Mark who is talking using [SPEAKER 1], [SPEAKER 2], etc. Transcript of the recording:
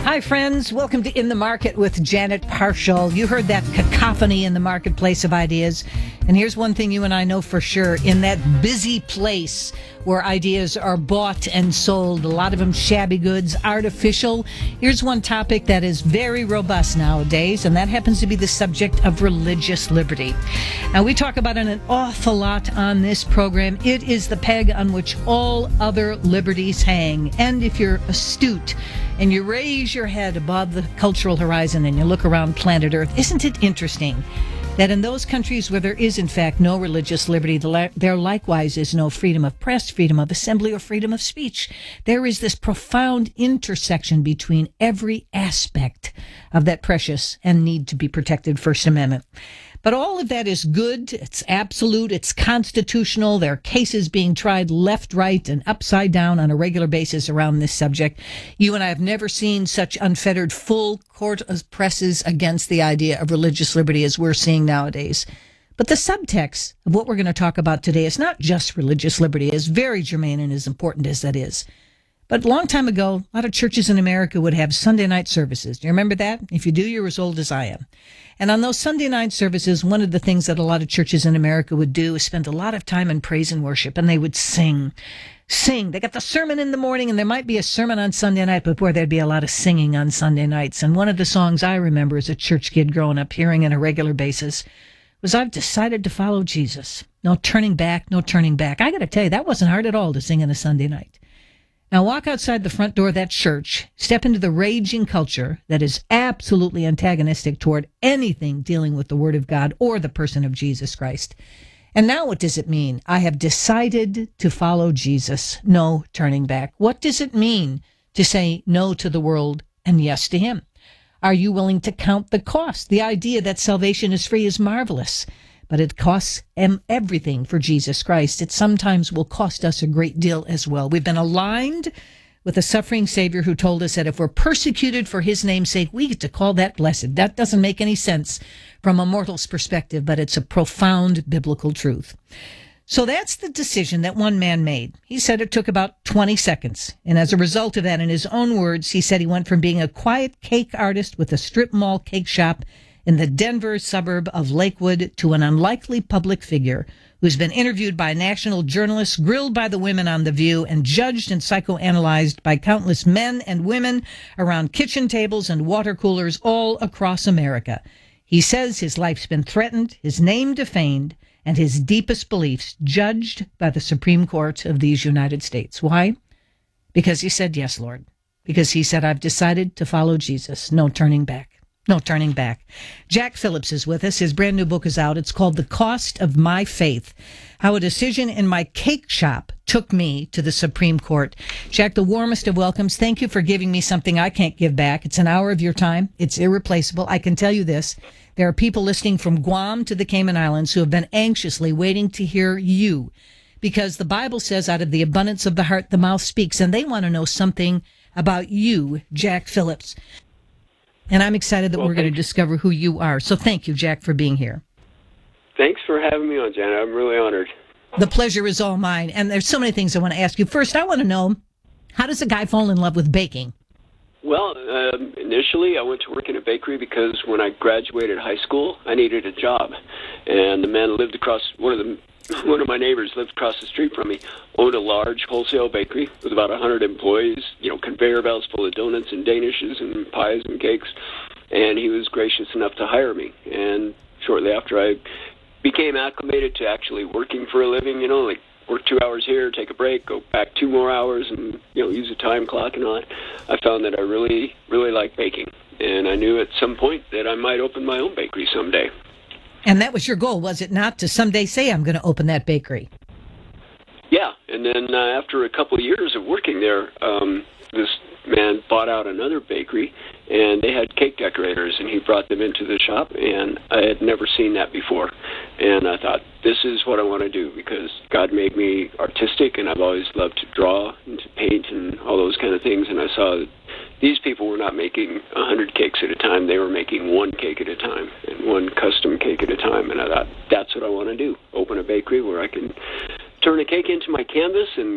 [SPEAKER 1] Hi, friends. Welcome to In the Market with Janet Parshall. You heard that cacophony in the marketplace of ideas. And here's one thing you and I know for sure. In that busy place where ideas are bought and sold, a lot of them shabby goods, artificial, here's one topic that is very robust nowadays, and that happens to be the subject of religious liberty. Now, we talk about it an awful lot on this program. It is the peg on which all other liberties hang. And if you're astute and you raise your head above the cultural horizon and you look around planet Earth, isn't it interesting that in those countries where there is, in fact, no religious liberty, there likewise is no freedom of press, freedom of assembly, or freedom of speech. There is this profound intersection between every aspect of that precious and need to be protected First Amendment. But all of that is good. It's absolute. It's constitutional. There are cases being tried left, right, and upside down on a regular basis around this subject. You and I have never seen such unfettered full court presses against the idea of religious liberty as we're seeing nowadays. But the subtext of what we're going to talk about today is not just religious liberty, as very germane and as important as that is. But a long time ago, a lot of churches in America would have Sunday night services. Do you remember that? If you do, you're as old as I am. And on those Sunday night services, one of the things that a lot of churches in America would do is spend a lot of time in praise and worship, and they would sing. They got the sermon in the morning, and there might be a sermon on Sunday night, but boy, there'd be a lot of singing on Sunday nights. And one of the songs I remember as a church kid growing up hearing on a regular basis was, "I've decided to follow Jesus. No turning back, no turning back." I got to tell you, that wasn't hard at all to sing on a Sunday night. Now walk outside the front door of that church, step into the raging culture that is absolutely antagonistic toward anything dealing with the Word of God or the person of Jesus Christ. And now what does it mean? I have decided to follow Jesus. No turning back. What does it mean to say no to the world and yes to Him? Are you willing to count the cost? The idea that salvation is free is marvelous, but it costs everything for Jesus Christ. It sometimes will cost us a great deal as well. We've been aligned with a suffering Savior who told us that if we're persecuted for His name's sake, we get to call that blessed. That doesn't make any sense from a mortal's perspective, but it's a profound biblical truth. So that's the decision that one man made. He said it took about 20 seconds. And as a result of that, in his own words, he said he went from being a quiet cake artist with a strip mall cake shop in the Denver suburb of Lakewood to an unlikely public figure who's been interviewed by national journalists, grilled by the women on The View, and judged and psychoanalyzed by countless men and women around kitchen tables and water coolers all across America. He says his life's been threatened, his name defamed, and his deepest beliefs judged by the Supreme Court of these United States. Why? Because he said, "Yes, Lord." Because he said, "I've decided to follow Jesus. No turning back." No turning back. Jack Phillips is with us. His brand new book is out. It's called The Cost of My Faith: How a Decision in My Cake Shop Took Me to the Supreme Court. Jack, the warmest of welcomes. Thank you for giving me something I can't give back. It's an hour of your time. It's irreplaceable. I can tell you this. There are people listening from Guam to the Cayman Islands who have been anxiously waiting to hear you, because the Bible says out of the abundance of the heart, the mouth speaks, and they want to know something about you, Jack Phillips. And I'm excited that we're going to discover who you are. So thank you, Jack, for being here.
[SPEAKER 2] Thanks for having me on, Janet. I'm really honored.
[SPEAKER 1] The pleasure is all mine. And there's so many things I want to ask you. First, I want to know, how does a guy fall in love with baking?
[SPEAKER 2] Well, initially I went to work in a bakery because when I graduated high school, I needed a job. And the man lived across, one of my neighbors lived across the street from me, owned a large wholesale bakery with about 100 employees, conveyor belts full of donuts and danishes and pies and cakes. And he was gracious enough to hire me. And shortly after I became acclimated to actually working for a living, like work 2 hours here, take a break, go back 2 more hours, and use a time clock and all that, I found that I really, really like baking. And I knew at some point that I might open my own bakery someday.
[SPEAKER 1] And that was your goal, was it not, to someday say, "I'm going to open that bakery"?
[SPEAKER 2] Yeah, and then after a couple of years of working there, this man bought out another bakery, and they had cake decorators, and he brought them into the shop, and I had never seen that before. And I thought, this is what I want to do, because God made me artistic, and I've always loved to draw and to paint and all those kind of things, and I saw that these people were not making 100 cakes at a time. They were making one cake at a time and one custom cake at a time. And I thought, that's what I want to do, open a bakery where I can turn a cake into my canvas and